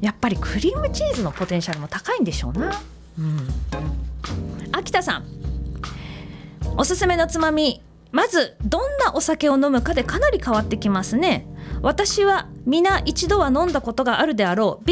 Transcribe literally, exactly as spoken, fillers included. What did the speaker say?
やっぱりクリームチーズのポテンシャルも高いんでしょうな、うん、秋田さん、おすすめのつまみ、まずどんなお酒を飲むかでかなり変わってきますね。私は皆一度は飲んだことがあるであろう